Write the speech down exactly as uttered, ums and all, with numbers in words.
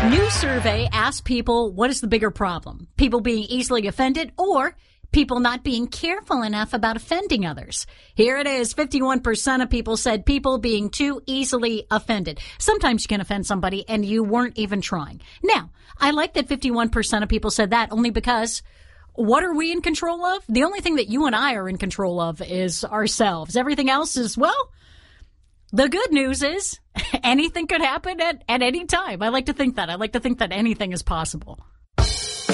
New survey asks people, what is the bigger problem? People being easily offended or people not being careful enough about offending others? Here it is. fifty-one percent of people said people being too easily offended. Sometimes you can offend somebody and you weren't even trying. Now, I like that fifty-one percent of people said that only because what are we in control of? The only thing that you and I are in control of is ourselves. Everything else is, well, the good news is anything could happen at, at any time. I like to think that. I like to think that anything is possible.